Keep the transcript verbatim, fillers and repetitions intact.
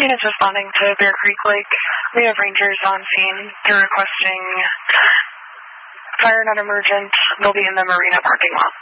Units responding to Bear Creek Lake. We have rangers on scene. They're requesting fire not emergent. They'll be in the marina parking lot.